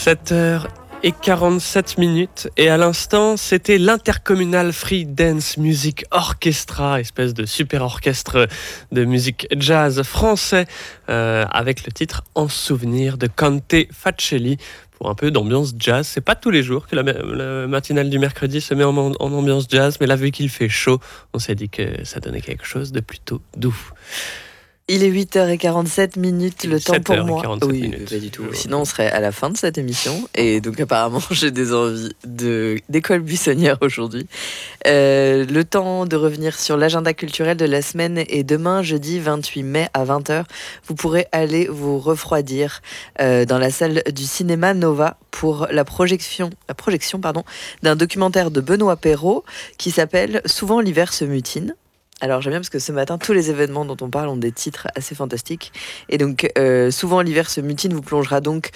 7h47 et à l'instant c'était l'Intercommunal Free Dance Music Orchestra, espèce de super orchestre de musique jazz français avec le titre En souvenir de Conte Facelli pour un peu d'ambiance jazz. C'est pas tous les jours que la matinale du mercredi se met en ambiance jazz, mais là vu qu'il fait chaud, on s'est dit que ça donnait quelque chose de plutôt doux. Il est 8h47, le temps pour moi. Oui, minutes. pas du tout. Sinon, on serait à la fin de cette émission. Et donc, apparemment, j'ai des envies d'école buissonnière aujourd'hui. Le temps de revenir sur l'agenda culturel de la semaine. Et demain, jeudi 28 mai à 20h, vous pourrez aller vous refroidir dans la salle du cinéma Nova pour la projection d'un documentaire de Benoît Perrault qui s'appelle « Souvent l'hiver se mutine ». Alors j'aime bien parce que ce matin, tous les événements dont on parle ont des titres assez fantastiques. Et donc, souvent l'hiver se mutine vous plongera donc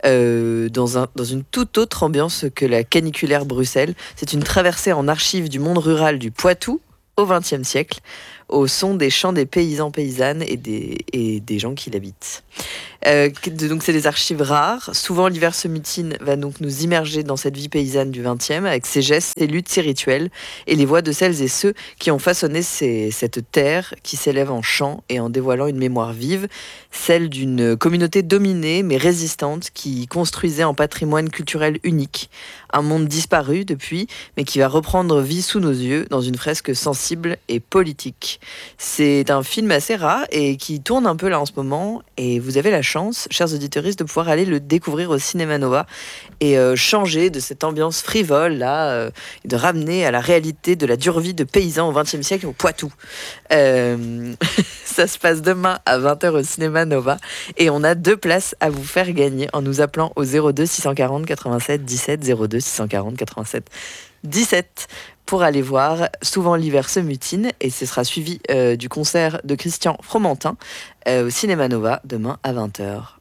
dans une toute autre ambiance que la caniculaire Bruxelles. C'est une traversée en archives du monde rural du Poitou au XXe siècle, au son des chants des paysans, paysannes et des gens qui l'habitent. Donc c'est des archives rares. Souvent l'hiver se mutine va donc nous immerger dans cette vie paysanne du XXe avec ses gestes, ses luttes, ses rituels et les voix de celles et ceux qui ont façonné cette terre qui s'élève en chant et en dévoilant une mémoire vive, celle d'une communauté dominée mais résistante qui construisait un patrimoine culturel unique, un monde disparu depuis mais qui va reprendre vie sous nos yeux dans une fresque sensible et politique. C'est un film assez rare et qui tourne un peu là en ce moment et vous avez la chance, chers auditeurs, de pouvoir aller le découvrir au Cinéma Nova et changer de cette ambiance frivole là, de ramener à la réalité de la dure vie de paysans au XXe siècle au Poitou. Ça se passe demain à 20h au Cinéma Nova et on a 2 places à vous faire gagner en nous appelant au 02 640 87 17 02 640 87 17 pour aller voir Souvent l'hiver se mutine et ce sera suivi du concert de Christian Fromentin au Cinéma Nova demain à 20h.